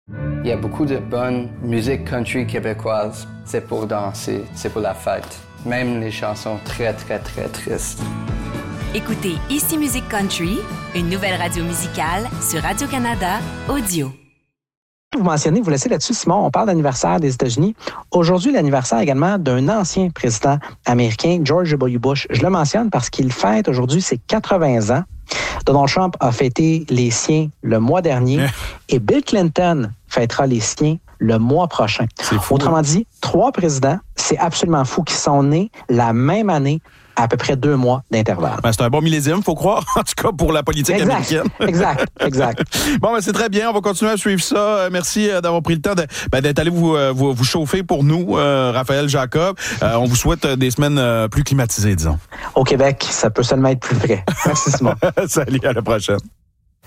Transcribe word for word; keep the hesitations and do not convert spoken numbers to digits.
Il y a beaucoup de bonne musique country québécoise. C'est pour danser, c'est pour la fête. Même les chansons très, très, très tristes. Écoutez Ici Musique Country, une nouvelle radio musicale sur Radio-Canada Audio. Vous mentionnez, vous laissez là-dessus, Simon, on parle d'anniversaire des États-Unis. Aujourd'hui, l'anniversaire également d'un ancien président américain, George W. Bush. Je le mentionne parce qu'il fête aujourd'hui ses quatre-vingts ans. Donald Trump a fêté les siens le mois dernier et Bill Clinton fêtera les siens le mois prochain. C'est fou, Autrement hein? dit, trois présidents, c'est absolument fou, qui sont nés la même année à peu près deux mois d'intervalle. Ben, c'est un bon millésime, faut croire, en tout cas pour la politique exact, américaine. exact, exact. Bon, ben, c'est très bien, on va continuer à suivre ça. Euh, merci euh, d'avoir pris le temps de, ben, d'être allé vous, euh, vous, vous chauffer pour nous, euh, Raphaël Jacob. Euh, on vous souhaite euh, des semaines euh, plus climatisées, disons. Au Québec, ça peut seulement être plus frais. Merci, Simon. Salut, à la prochaine.